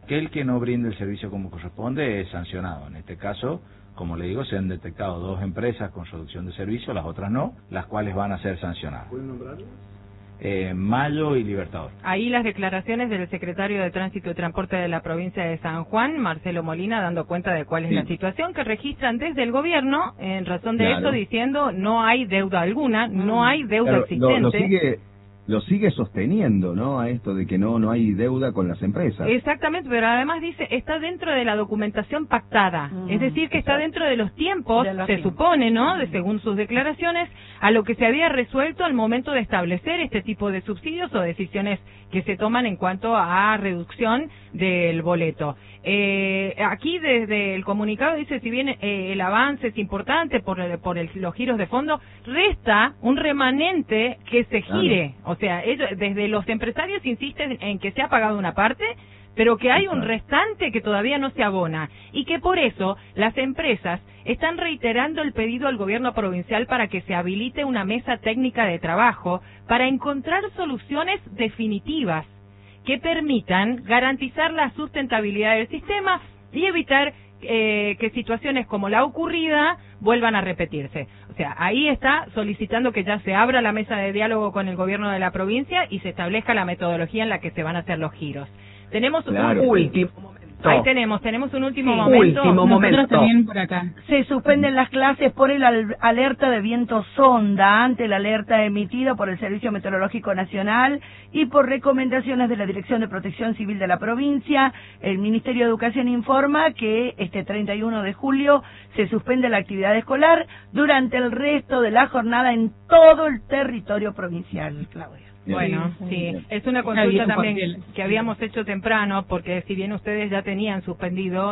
que el que no brinde el servicio como corresponde es sancionado. En este caso, como le digo, se han detectado 2 empresas con reducción de servicio, las otras no, las cuales van a ser sancionadas. ¿Pueden nombrarlas? Mayo y Libertador. Ahí las declaraciones del secretario de Tránsito y Transporte de la provincia de San Juan, Marcelo Molina, dando cuenta de cuál es la situación que registran desde el gobierno, en razón de eso, diciendo no hay deuda alguna, no hay deuda existente. Lo sigue sosteniendo, ¿no? A esto de que no hay deuda con las empresas. Exactamente, pero además dice, está dentro de la documentación pactada. Es decir, que está dentro de los tiempos, supone, ¿no? Según sus declaraciones, a lo que se había resuelto al momento de establecer este tipo de subsidios o decisiones que se toman en cuanto a reducción del boleto. Aquí desde el comunicado dice, si bien el avance es importante por los giros de fondo, resta un remanente que se gire. O sea, ellos, desde los empresarios insisten en que se ha pagado una parte, pero que hay un restante que todavía no se abona, y que por eso las empresas están reiterando el pedido al gobierno provincial para que se habilite una mesa técnica de trabajo para encontrar soluciones definitivas que permitan garantizar la sustentabilidad del sistema y evitar que situaciones como la ocurrida vuelvan a repetirse. O sea, ahí está solicitando que ya se abra la mesa de diálogo con el gobierno de la provincia y se establezca la metodología en la que se van a hacer los giros. Tenemos un último momento. Ahí tenemos un último momento. Nosotros también por acá. Se suspenden las clases por el alerta de viento sonda, ante la alerta emitida por el Servicio Meteorológico Nacional y por recomendaciones de la Dirección de Protección Civil de la provincia. El Ministerio de Educación informa que este 31 de julio se suspende la actividad escolar durante el resto de la jornada en todo el territorio provincial, Claudia. Bueno, sí, es una consulta también que habíamos hecho temprano, porque si bien ustedes ya tenían suspendido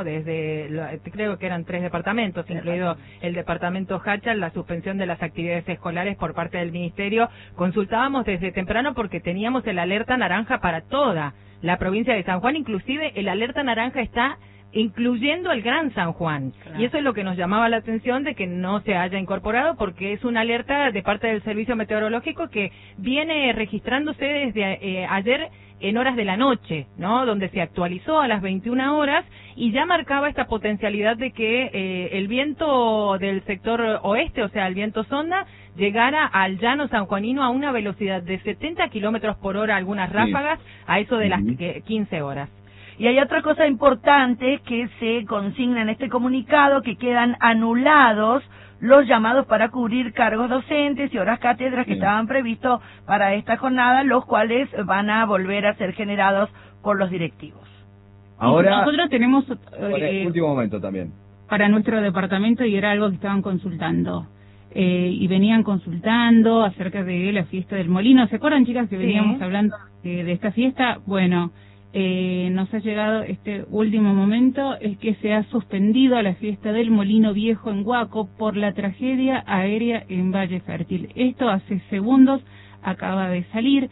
creo que eran 3 departamentos, incluido el departamento Hachal, la suspensión de las actividades escolares por parte del Ministerio, consultábamos desde temprano porque teníamos el alerta naranja para toda la provincia de San Juan, inclusive el alerta naranja está incluyendo el Gran San Juan. Claro. Y eso es lo que nos llamaba la atención de que no se haya incorporado, porque es una alerta de parte del Servicio Meteorológico que viene registrándose desde ayer en horas de la noche, ¿no? Donde se actualizó a las 21 horas y ya marcaba esta potencialidad de que el viento del sector oeste, o sea, el viento sonda, llegara al llano sanjuanino a una velocidad de 70 kilómetros por hora, algunas ráfagas, a eso de las 15 horas. Y hay otra cosa importante que se consigna en este comunicado, que quedan anulados los llamados para cubrir cargos docentes y horas cátedras que estaban previstos para esta jornada, los cuales van a volver a ser generados por los directivos. Ahora, nosotros tenemos último momento también para nuestro departamento, y era algo que estaban consultando. Y venían consultando acerca de la fiesta del molino. ¿Se acuerdan, chicas, que veníamos hablando de esta fiesta? Bueno, nos ha llegado este último momento, es que se ha suspendido la fiesta del Molino Viejo en Huaco por la tragedia aérea en Valle Fértil. Esto hace segundos acaba de salir,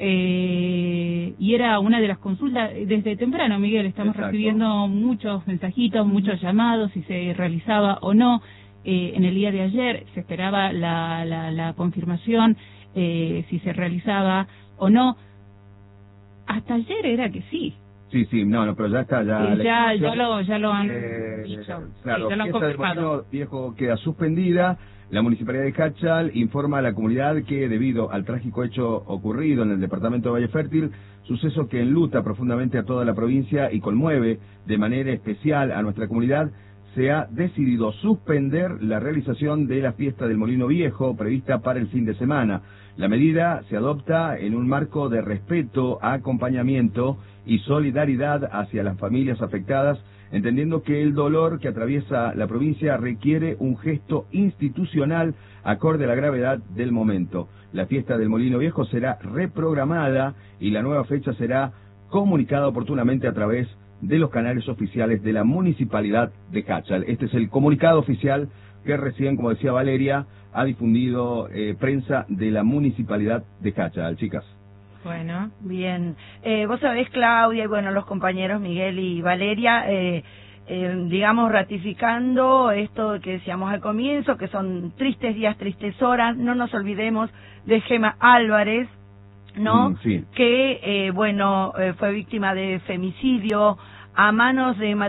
y era una de las consultas desde temprano, Miguel. Estamos recibiendo muchos mensajitos, muchos llamados, si se realizaba o no. En el día de ayer se esperaba la confirmación, si se realizaba o no. Hasta ayer era que sí. Sí, no, pero ya está, ya lo han dicho. Claro, ya lo han la fiesta del Molino Viejo queda suspendida. La Municipalidad de Hachal informa a la comunidad que, debido al trágico hecho ocurrido en el departamento de Valle Fértil, suceso que enluta profundamente a toda la provincia y conmueve de manera especial a nuestra comunidad, se ha decidido suspender la realización de la fiesta del Molino Viejo prevista para el fin de semana. La medida se adopta en un marco de respeto, acompañamiento y solidaridad hacia las familias afectadas, entendiendo que el dolor que atraviesa la provincia requiere un gesto institucional acorde a la gravedad del momento. La fiesta del Molino Viejo será reprogramada y la nueva fecha será comunicada oportunamente a través de los canales oficiales de la Municipalidad de Hachal. Este es el comunicado oficial que recién, como decía Valeria, ha difundido prensa de la Municipalidad de Hachal, chicas. Bueno, bien. Vos sabés, Claudia, y bueno, los compañeros Miguel y Valeria, digamos, ratificando esto que decíamos al comienzo, que son tristes días, tristes horas. No nos olvidemos de Gema Álvarez, ¿no? Sí. Que, fue víctima de femicidio a manos de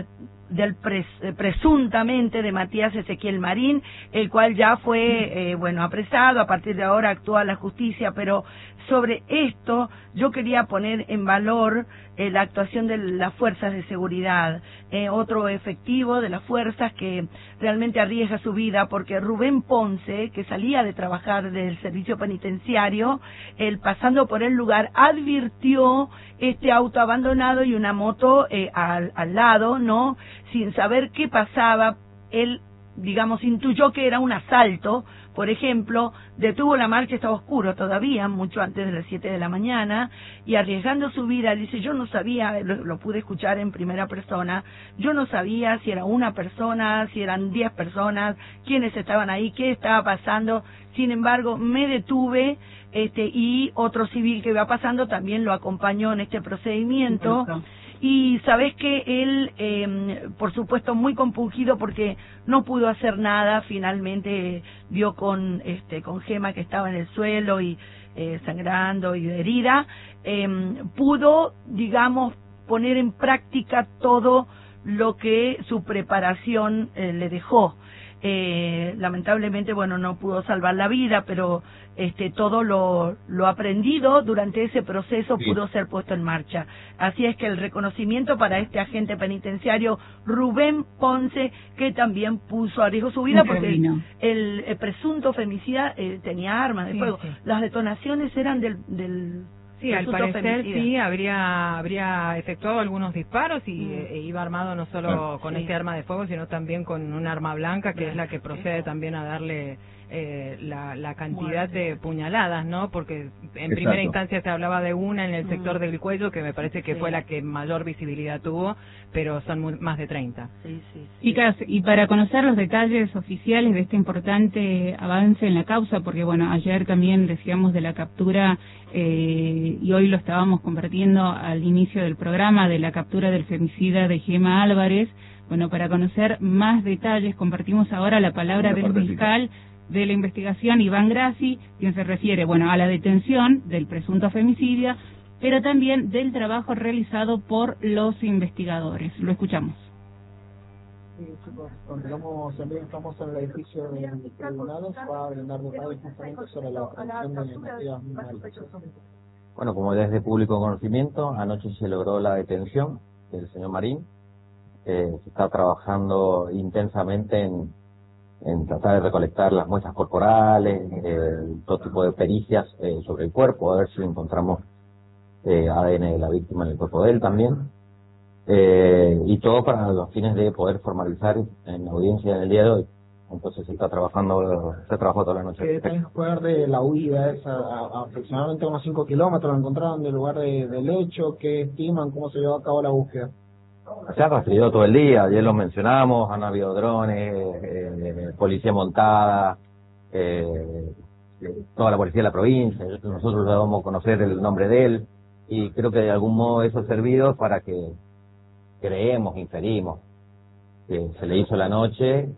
presuntamente de Matías Ezequiel Marín, el cual ya fue apresado. A partir de ahora actúa la justicia, pero sobre esto yo quería poner en valor la actuación de las fuerzas de seguridad, otro efectivo de las fuerzas que realmente arriesga su vida, porque Rubén Ponce, que salía de trabajar del servicio penitenciario, él pasando por el lugar advirtió este auto abandonado y una moto al lado, ¿no? Sin saber qué pasaba, él, digamos, intuyó que era un asalto. Por ejemplo, detuvo la marcha, estaba oscuro todavía, mucho antes de las 7 de la mañana, y arriesgando su vida, dice, yo no sabía, lo pude escuchar en primera persona, yo no sabía si era una persona, si eran 10 personas, quiénes estaban ahí, qué estaba pasando. Sin embargo, me detuve, y otro civil que iba pasando también lo acompañó en este procedimiento. Y sabés que él, por supuesto, muy compungido porque no pudo hacer nada, finalmente vio con Gema que estaba en el suelo y sangrando y herida, pudo, digamos, poner en práctica todo lo que su preparación le dejó. Lamentablemente, no pudo salvar la vida, pero todo lo aprendido durante ese proceso pudo ser puesto en marcha. Así es que el reconocimiento para este agente penitenciario Rubén Ponce, que también puso a riesgo su vida porque el presunto femicida tenía armas de fuego. Las detonaciones eran del Sí, al parecer sí, habría efectuado algunos disparos y iba armado no solo con este arma de fuego, sino también con un arma blanca, que es la que procede también a darle la cantidad de puñaladas, ¿no? Porque en primera instancia se hablaba de una en el sector del cuello, que me parece que fue la que mayor visibilidad tuvo, pero son más de 30. Y para conocer los detalles oficiales de este importante avance en la causa, porque ayer también decíamos de la captura, y hoy lo estábamos compartiendo al inicio del programa, de la captura del femicida de Gema Álvarez. Para conocer más detalles, compartimos ahora la palabra del fiscal de la investigación, Iván Grassi, quien se refiere, a la detención del presunto femicidio, pero también del trabajo realizado por los investigadores. Lo escuchamos. Sí, chicos, también estamos en el edificio de tribunales para brindar detalles justamente sobre la operación de Matías Marín. Como ya es de público conocimiento, anoche se logró la detención del señor Marín. Se está trabajando intensamente en tratar de recolectar las muestras corporales, todo tipo de pericias sobre el cuerpo, a ver si encontramos ADN de la víctima en el cuerpo de él también. Y todo para los fines de poder formalizar en la audiencia en el día de hoy. Entonces se trabajó toda la noche. ¿Qué detalles puede dar de la huida esa? Aproximadamente unos 5 kilómetros lo encontraron del lugar del hecho. ¿Qué estiman? ¿Cómo se llevó a cabo la búsqueda? Se ha rastreado todo el día, ayer lo mencionamos, han habido drones, policía montada, toda la policía de la provincia. Nosotros le vamos a conocer el nombre de él y creo que de algún modo eso ha servido para que inferimos que se le hizo la noche.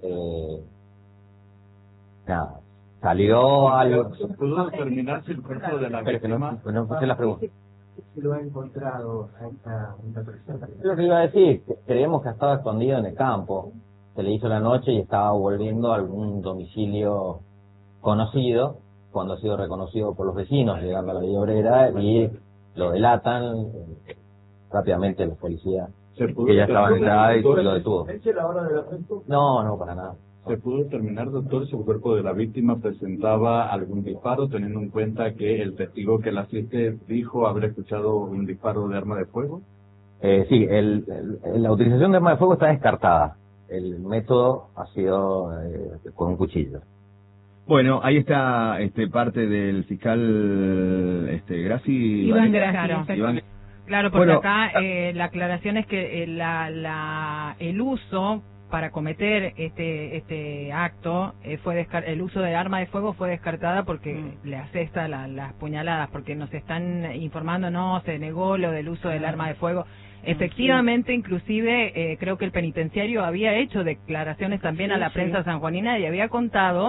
Salió algo. ¿Se pudo determinar si el cuerpo de la víctima? No escuché la pregunta. Si lo ha encontrado a esta persona. Lo que iba a decir, creemos que estaba escondido en el campo. Se le hizo la noche y estaba volviendo a algún domicilio conocido, cuando ha sido reconocido por los vecinos, llegando a la Villa Obrera, y lo delatan rápidamente los policías, que ya estaban en la y lo detuvo. No, para nada. ¿Se pudo determinar, doctor, si el cuerpo de la víctima presentaba algún disparo, teniendo en cuenta que el testigo que la asiste dijo haber escuchado un disparo de arma de fuego? Sí, la utilización de arma de fuego está descartada. El método ha sido con un cuchillo. Bueno, ahí está parte del fiscal Grassi. Iván Grassi. Claro, porque acá la aclaración es que el uso para cometer este acto el uso del arma de fuego fue descartada porque le asesta las puñaladas, porque nos están informando, se negó lo del uso del arma de fuego. Efectivamente, inclusive creo que el penitenciario había hecho declaraciones también a la prensa sanjuanina y había contado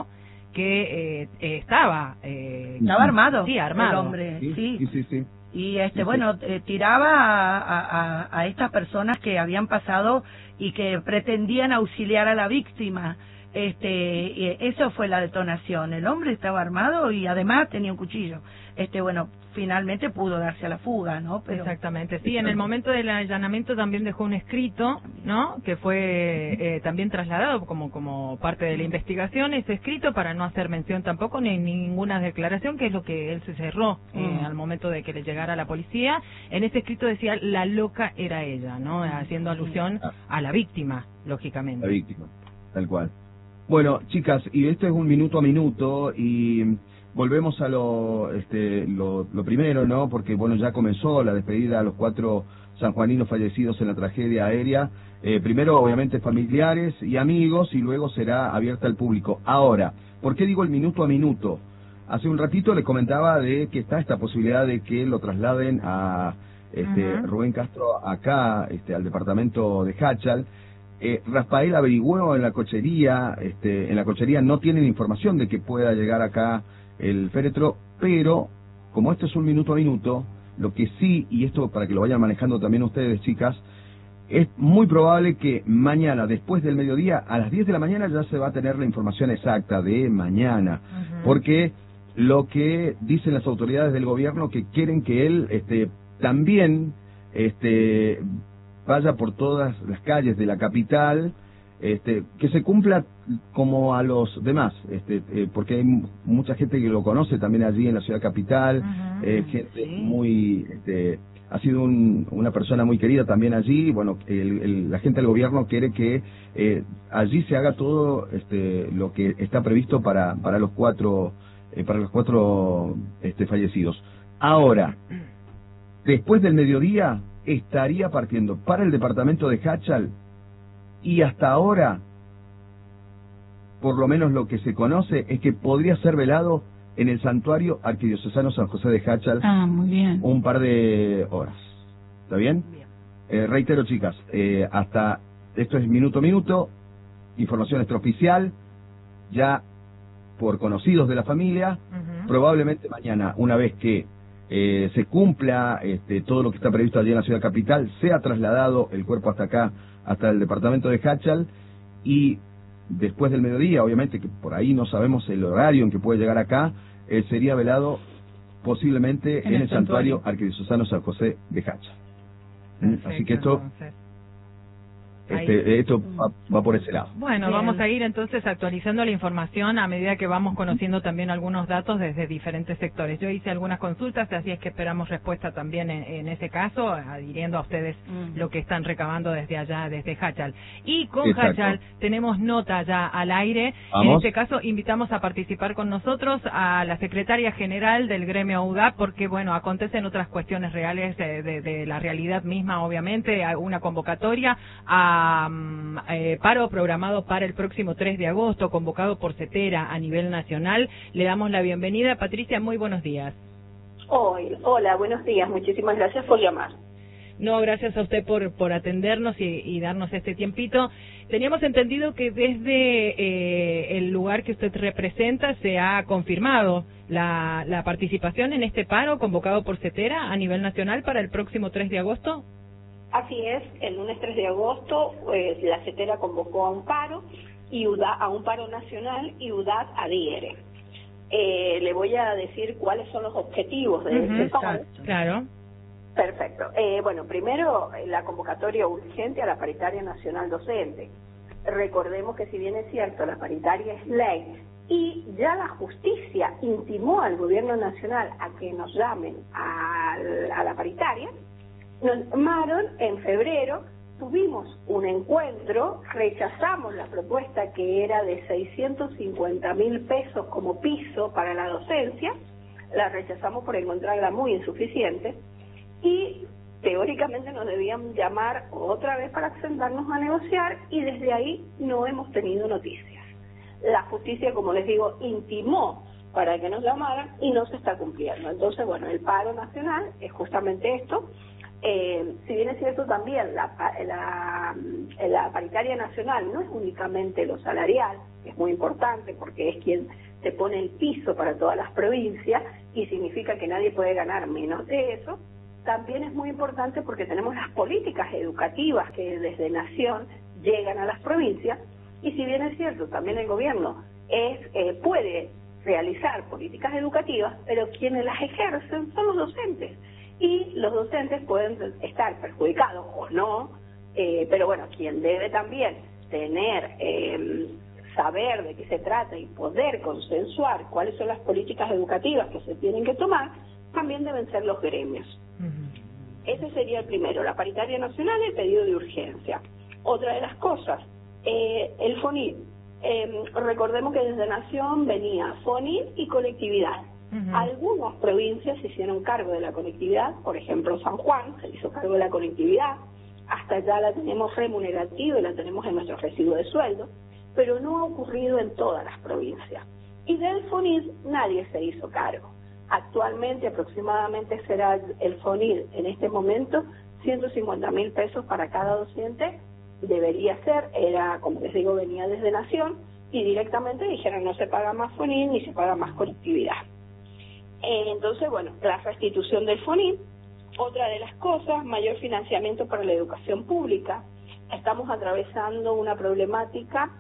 que estaba armado, sí, armado el hombre, sí. Y bueno, tiraba a estas personas que habían pasado y que pretendían auxiliar a la víctima. Eso fue la detonación. El hombre estaba armado y además tenía un cuchillo. Bueno, finalmente pudo darse a la fuga, ¿no? Pero... Exactamente, sí, en el momento del allanamiento también dejó un escrito, ¿no? Que fue también trasladado como parte de la investigación, ese escrito, para no hacer mención tampoco ni ninguna declaración, que es lo que él se cerró al momento de que le llegara la policía. En ese escrito decía, la loca era ella, ¿no? Haciendo alusión a la víctima, lógicamente. La víctima, tal cual. Bueno, chicas, y esto es un minuto a minuto, y volvemos a lo primero, ¿no? Porque, bueno, ya comenzó la despedida a los 4 sanjuaninos fallecidos en la tragedia aérea. Primero, obviamente, familiares y amigos, y luego será abierta al público. Ahora, ¿por qué digo el minuto a minuto? Hace un ratito les comentaba de que está esta posibilidad de que lo trasladen a Rubén Castro acá, al departamento de Hachal. Rafael averiguó en la cochería, no tienen información de que pueda llegar acá el féretro, pero como esto es un minuto a minuto, lo que sí, y esto para que lo vayan manejando también ustedes, chicas, es muy probable que mañana, después del mediodía, a las 10 de la mañana ya se va a tener la información exacta de mañana, porque lo que dicen las autoridades del gobierno, que quieren que él también vaya por todas las calles de la capital, que se cumpla como a los demás, porque hay mucha gente que lo conoce también allí en la ciudad capital, gente muy, ha sido una persona muy querida también allí. Bueno, la gente del gobierno quiere que allí se haga todo lo que está previsto para los cuatro fallecidos. Ahora, después del mediodía estaría partiendo para el departamento de Hachal, y hasta ahora, por lo menos lo que se conoce, es que podría ser velado en el santuario arquidiocesano San José de Hachal. Muy bien. Un par de horas. ¿Está bien? Reitero, chicas, hasta esto es minuto a minuto, información extraoficial, ya por conocidos de la familia. Probablemente mañana, una vez que se cumpla todo lo que está previsto allí en la ciudad capital, sea trasladado el cuerpo hasta acá, hasta el departamento de Hachal, y después del mediodía, obviamente que por ahí no sabemos el horario en que puede llegar acá, sería velado posiblemente en el santuario arquidiocesano San José de Hachal. Así que esto esto va por ese lado. Bueno, bien, vamos a ir entonces actualizando la información a medida que vamos conociendo también algunos datos desde diferentes sectores. Yo hice algunas consultas, así es que esperamos respuesta también en ese caso, adhiriendo a ustedes lo que están recabando desde allá, desde Hachal. Y con Hachal tenemos nota ya al aire. ¿Vamos? En este caso invitamos a participar con nosotros a la secretaria general del gremio UDAP, porque bueno, acontecen otras cuestiones reales de la realidad misma, obviamente, una convocatoria a paro programado para el próximo 3 de agosto, convocado por CETERA a nivel nacional. Le damos la bienvenida. Patricia, muy buenos días. Hola, buenos días. Muchísimas gracias por llamar. No, gracias a usted por atendernos y darnos este tiempito. Teníamos entendido que desde el lugar que usted representa se ha confirmado la participación en este paro convocado por CETERA a nivel nacional para el próximo 3 de agosto. Así es, el lunes 3 de agosto la CETERA convocó a un paro, a un paro nacional, y UDAP adhiere. Le voy a decir cuáles son los objetivos de este paro. Claro. Perfecto. Bueno, primero, la convocatoria urgente a la paritaria nacional docente. Recordemos que si bien es cierto, la paritaria es ley, y ya la justicia intimó al gobierno nacional a que nos llamen a la paritaria, nos llamaron en febrero, tuvimos un encuentro, rechazamos la propuesta que era de 650.000 pesos como piso para la docencia, la rechazamos por encontrarla muy insuficiente, y teóricamente nos debían llamar otra vez para sentarnos a negociar, y desde ahí no hemos tenido noticias. La justicia, como les digo, intimó para que nos llamaran y no se está cumpliendo. Entonces, bueno, el paro nacional es justamente esto. Si bien es cierto también la paritaria nacional no es únicamente lo salarial, es muy importante porque es quien se pone el piso para todas las provincias y significa que nadie puede ganar menos de eso. También es muy importante porque tenemos las políticas educativas que desde Nación llegan a las provincias, y si bien es cierto, también el gobierno puede realizar políticas educativas, pero quienes las ejercen son los docentes, y los docentes pueden estar perjudicados o no, pero bueno, quien debe también tener saber de qué se trata y poder consensuar cuáles son las políticas educativas que se tienen que tomar, también deben ser los gremios. Ese sería el primero, la paritaria nacional y el pedido de urgencia. Otra de las cosas, el FONID. Recordemos que desde Nación venía FONID y conectividad. Algunas provincias se hicieron cargo de la conectividad, por ejemplo San Juan se hizo cargo de la conectividad, hasta allá la tenemos remunerativa y la tenemos en nuestro recibo de sueldo, pero no ha ocurrido en todas las provincias. Y del FONID nadie se hizo cargo. Actualmente aproximadamente será el FONID en este momento 150.000 pesos para cada docente, debería ser, era, como les digo, venía desde Nación y directamente dijeron no se paga más FONID ni se paga más conectividad. Entonces, bueno, la restitución del FONID. Otra de las cosas, mayor financiamiento para la educación pública. Estamos atravesando una problemática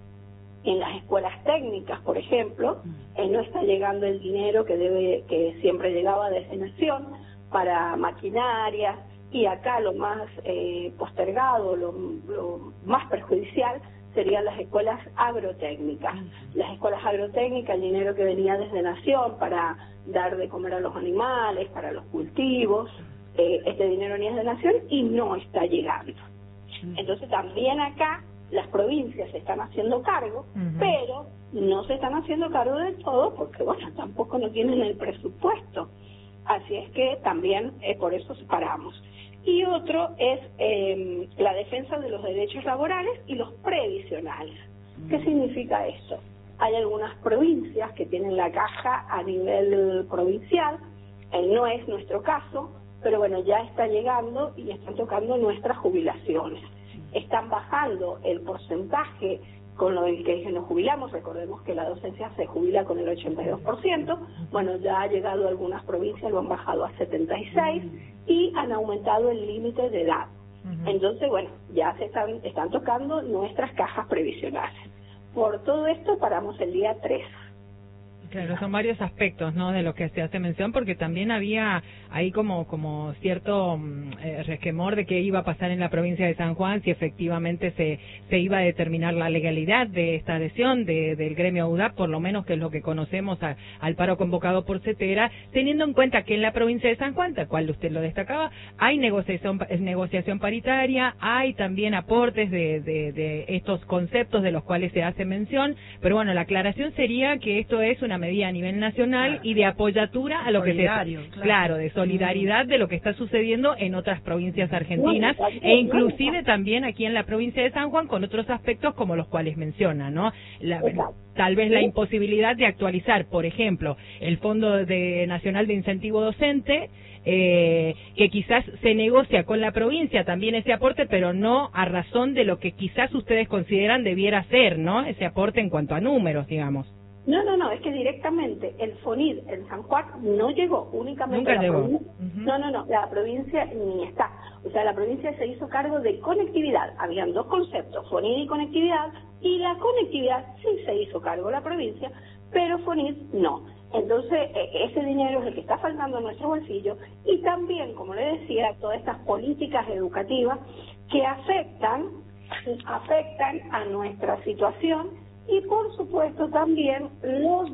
en las escuelas técnicas, por ejemplo, no está llegando el dinero que siempre llegaba desde Nación para maquinarias, y acá lo más postergado, lo más perjudicial serían las escuelas agrotécnicas. Las escuelas agrotécnicas, el dinero que venía desde Nación para dar de comer a los animales, para los cultivos, este dinero venía de Nación y no está llegando. Entonces también acá las provincias se están haciendo cargo, pero no se están haciendo cargo de todo porque, bueno, tampoco no tienen el presupuesto. Así es que también por eso separamos. Y otro es la defensa de los derechos laborales y los previsionales. ¿Qué significa esto? Hay algunas provincias que tienen la caja a nivel provincial, no es nuestro caso, pero bueno, ya está llegando y están tocando nuestras jubilaciones. Están bajando el porcentaje con lo que nos jubilamos. Recordemos que la docencia se jubila con el 82%, bueno, ya ha llegado a algunas provincias, lo han bajado a 76% y han aumentado el límite de edad. Entonces, bueno, ya se están tocando nuestras cajas previsionales. Por todo esto paramos el día 3. Claro, son varios aspectos, ¿no?, de lo que se hace mención, porque también había ahí como cierto resquemor de qué iba a pasar en la provincia de San Juan, si efectivamente se iba a determinar la legalidad de esta adhesión del gremio UDAP, por lo menos que es lo que conocemos al paro convocado por CETERA, teniendo en cuenta que en la provincia de San Juan, tal cual usted lo destacaba, hay negociación paritaria, hay también aportes de estos conceptos de los cuales se hace mención, pero bueno, la aclaración sería que esto es una medida a nivel nacional y de apoyatura a lo que de solidaridad de lo que está sucediendo en otras provincias argentinas e inclusive también aquí en la provincia de San Juan con otros aspectos como los cuales menciona, ¿no? Tal vez la imposibilidad de actualizar, por ejemplo, el Fondo Nacional de Incentivo Docente, que quizás se negocia con la provincia también ese aporte, pero no a razón de lo que quizás ustedes consideran debiera ser, ¿no? Ese aporte en cuanto a números, digamos. No, es que directamente el FONID en San Juan no llegó, únicamente Nunca llegó. Provincia. No, la provincia ni está. O sea, la provincia se hizo cargo de conectividad. Habían dos conceptos, FONID y conectividad, y la conectividad sí se hizo cargo la provincia, pero FONID no. Entonces, ese dinero es el que está faltando en nuestro bolsillo, y también, como le decía, todas estas políticas educativas que afectan a nuestra situación. Y por supuesto también lo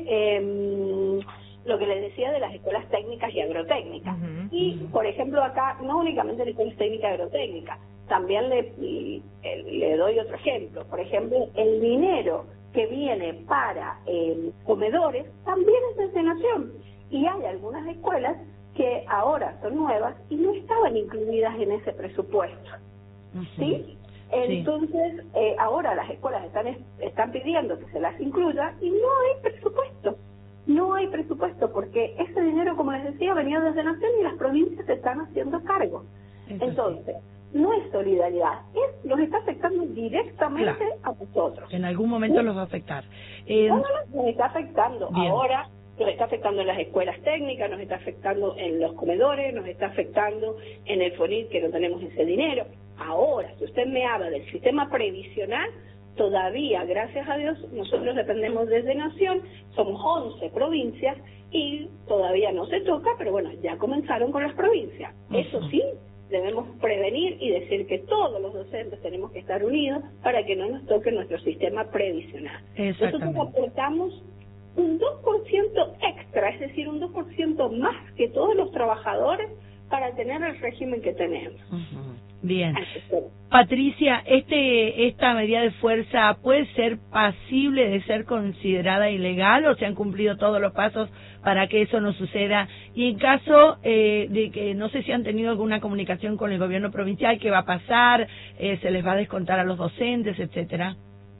que les decía de las escuelas técnicas y agrotécnicas. Y por ejemplo acá, no únicamente las escuelas técnicas y agrotécnicas, también le doy otro ejemplo. Por ejemplo, el dinero que viene para comedores también es desde Nación. Y hay algunas escuelas que ahora son nuevas y no estaban incluidas en ese presupuesto. ¿Sí? Entonces, ahora las escuelas están pidiendo que se las incluya y no hay presupuesto. no hay presupuesto, porque ese dinero, como les decía, venía desde Nación y las provincias se están haciendo cargo. Entonces, no es solidaridad, nos está afectando directamente a nosotros. En algún momento los va a afectar. Nos está afectando ahora, nos está afectando en las escuelas técnicas, nos está afectando en los comedores, nos está afectando en el FONIT, que no tenemos ese dinero. Ahora, si usted me habla del sistema previsional, todavía, gracias a Dios, nosotros dependemos desde Nación, somos 11 provincias y todavía no se toca, pero bueno, ya comenzaron con las provincias. Eso sí, debemos prevenir y decir que todos los docentes tenemos que estar unidos para que no nos toque nuestro sistema previsional. Nosotros aportamos un 2% extra, es decir, un 2% más que todos los trabajadores para tener el régimen que tenemos. Bien. Patricia, esta medida de fuerza puede ser pasible de ser considerada ilegal o se han cumplido todos los pasos para que eso no suceda? Y en caso de que no sé si han tenido alguna comunicación con el gobierno provincial, ¿qué va a pasar? ¿Se les va a descontar a los docentes, etcétera?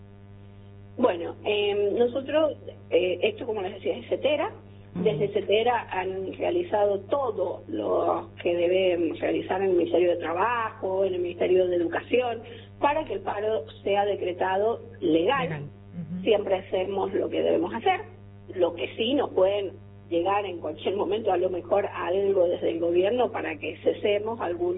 Bueno, nosotros, esto como les decía, es CETERA. Desde CETERA han realizado todo lo que deben realizar en el Ministerio de Trabajo, en el Ministerio de Educación, para que el paro sea decretado legal. Siempre hacemos lo que debemos hacer. Lo que sí nos pueden llegar en cualquier momento, a lo mejor algo desde el gobierno para que cesemos algún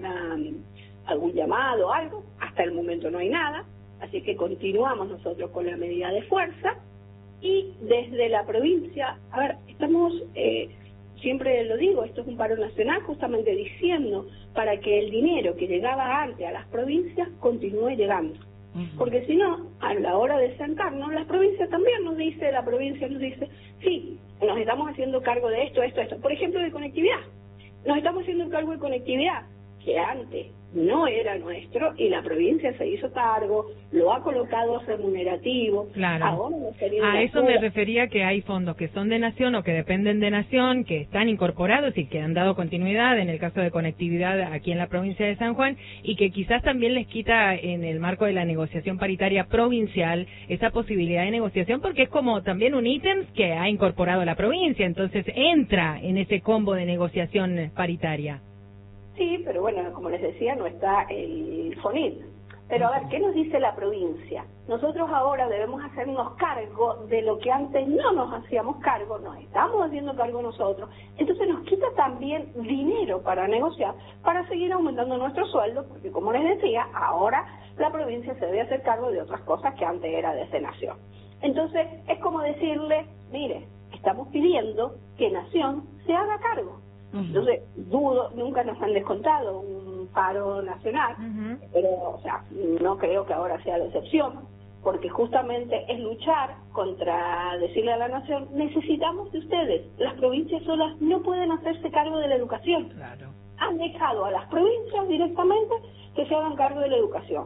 llamado, algo. Hasta el momento no hay nada, así que continuamos nosotros con la medida de fuerza. Y desde la provincia, a ver, estamos, siempre lo digo, esto es un paro nacional, justamente diciendo para que el dinero que llegaba antes a las provincias continúe llegando. Porque si no, a la hora de sentarnos, las provincias también la provincia nos dice, sí, nos estamos haciendo cargo de esto. Por ejemplo, de conectividad. Nos estamos haciendo cargo de conectividad, que antes no era nuestro y la provincia se hizo cargo, lo ha colocado remunerativo. Claro. Ahora a eso me refería, que hay fondos que son de Nación o que dependen de Nación, que están incorporados y que han dado continuidad en el caso de conectividad aquí en la provincia de San Juan, y que quizás también les quita en el marco de la negociación paritaria provincial esa posibilidad de negociación, porque es como también un ítem que ha incorporado la provincia, entonces entra en ese combo de negociación paritaria. Sí, pero bueno, como les decía, no está el FONIT. Pero a ver, ¿qué nos dice la provincia? Nosotros ahora debemos hacernos cargo de lo que antes no nos hacíamos cargo, nos estamos haciendo cargo nosotros. Entonces nos quita también dinero para negociar, para seguir aumentando nuestro sueldo, porque como les decía, ahora la provincia se debe hacer cargo de otras cosas que antes era desde Nación. Entonces es como decirle, mire, estamos pidiendo que Nación se haga cargo. Entonces, dudo, nunca nos han descontado un paro nacional, pero, o sea, no creo que ahora sea la excepción, porque justamente es luchar contra decirle a la Nación, necesitamos de ustedes, las provincias solas no pueden hacerse cargo de la educación. Claro. Han dejado a las provincias directamente que se hagan cargo de la educación.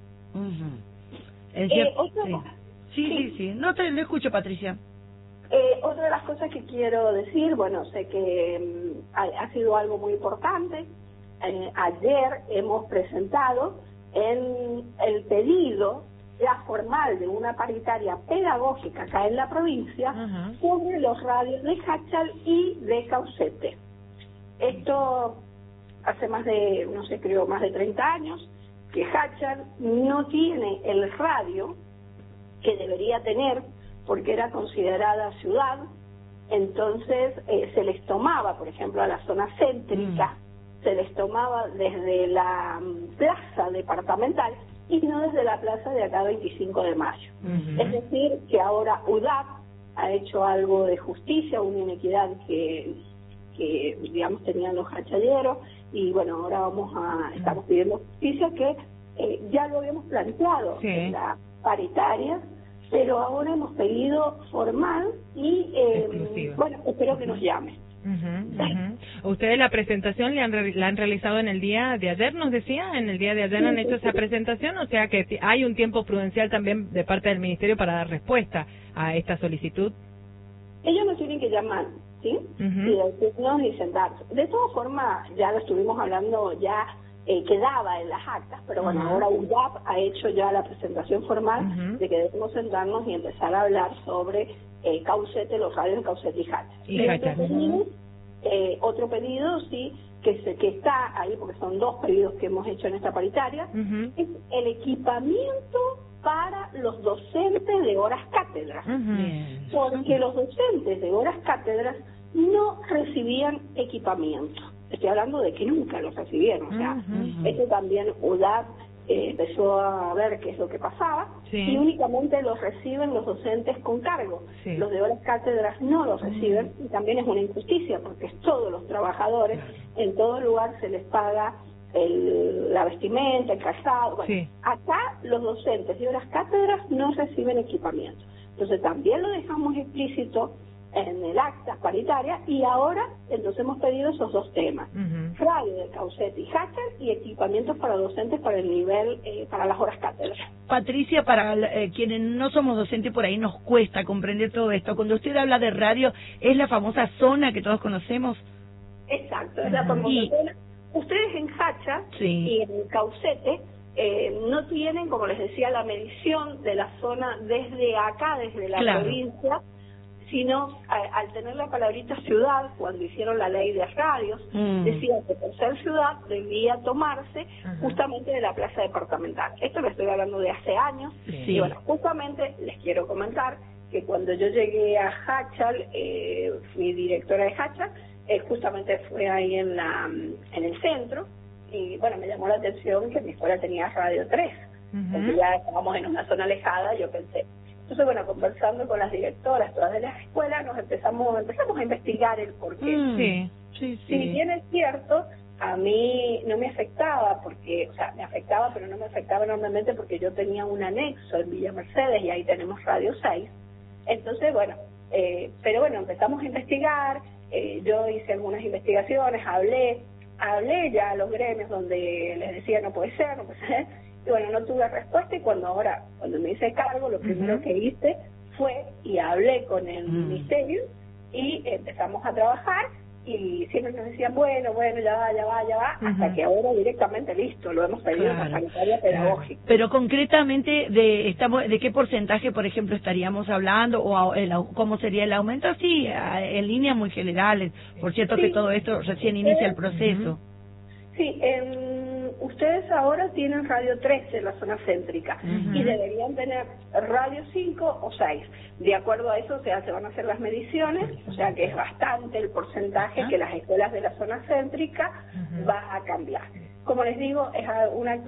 Sí. No te lo escucho, Patricia. Otra de las cosas que quiero decir, bueno, sé que ha sido algo muy importante. Ayer hemos presentado el pedido ya formal de una paritaria pedagógica acá en la provincia sobre los radios de Jáchal y de Caucete. Esto hace más de 30 años que Jáchal no tiene el radio que debería tener, porque era considerada ciudad. Entonces se les tomaba, por ejemplo, a la zona céntrica, se les tomaba desde la plaza departamental y no desde la plaza de acá 25 de mayo. Es decir, que ahora UDAP ha hecho algo de justicia, una inequidad que digamos tenían los jachalleros, y bueno, ahora estamos pidiendo justicia, que ya lo habíamos planteado en la paritaria, pero ahora hemos pedido formal y bueno, espero que nos llame. Ustedes la presentación la han realizado en el día de ayer, nos decía, en el día de ayer han hecho esa presentación, o sea que hay un tiempo prudencial también de parte del Ministerio para dar respuesta a esta solicitud. Ellos nos tienen que llamar, ¿sí? Y decirnos y sentarse. De todas formas, ya lo estuvimos hablando ya quedaba en las actas, pero bueno, ahora UDAP ha hecho ya la presentación formal de que debemos sentarnos y empezar a hablar sobre Caucete, los radios de Caucete y Hatchal. Otro pedido, sí, que está ahí, porque son 2 pedidos que hemos hecho en esta paritaria, es el equipamiento para los docentes de horas cátedras, porque los docentes de horas cátedras no recibían equipamiento. Estoy hablando de que nunca los recibieron, o sea, eso también UDAP empezó a ver qué es lo que pasaba, y únicamente los reciben los docentes con cargo. Los de horas cátedras no los reciben, y también es una injusticia, porque es todos los trabajadores, en todo lugar se les paga la vestimenta, el calzado. Bueno, acá los docentes de horas cátedras no reciben equipamiento. Entonces también lo dejamos explícito en el acta paritaria, y ahora entonces hemos pedido esos 2 temas, radio de Caucete y Hatchal y equipamientos para docentes para el nivel, para las horas cátedras. Patricia, para quienes no somos docentes, por ahí nos cuesta comprender todo esto. Cuando usted habla de radio, ¿es la famosa zona que todos conocemos? Exacto, es la famosa zona. Ustedes en Hatchal y en Caucete no tienen, como les decía, la medición de la zona desde acá, desde la provincia, sino al tener la palabrita ciudad, cuando hicieron la ley de radios, decía que por ser ciudad debía tomarse justamente de la plaza departamental. Esto lo estoy hablando de hace años, y bueno, justamente les quiero comentar que cuando yo llegué a Hatchal, fui directora de Hatchal, justamente fue ahí en el centro, y bueno, me llamó la atención que mi escuela tenía Radio 3, porque ya estábamos en una zona alejada, yo pensé. Entonces, bueno, conversando con las directoras todas de las escuelas, empezamos a investigar el porqué. Si bien es cierto, a mí no me afectaba, porque, o sea, me afectaba, pero no me afectaba enormemente porque yo tenía un anexo en Villa Mercedes y ahí tenemos Radio 6. Entonces, bueno, pero bueno, empezamos a investigar, yo hice algunas investigaciones, hablé ya a los gremios donde les decía no puede ser, y bueno, no tuve respuesta, y cuando me hice cargo, lo primero que hice fue, y hablé con el ministerio, y empezamos a trabajar, y siempre nos decían, bueno, ya va, hasta que ahora directamente listo, lo hemos pedido en la sanitaria pedagógica. Pero concretamente, ¿de qué porcentaje, por ejemplo, estaríamos hablando, o cómo sería el aumento? Sí, en líneas muy generales, por cierto que todo esto recién inicia el proceso. Sí, ustedes ahora tienen Radio 13 en la zona céntrica, y deberían tener Radio 5 o 6. De acuerdo a eso, o sea, se van a hacer las mediciones, o sea que es bastante el porcentaje que las escuelas de la zona céntrica va a cambiar. Como les digo, es una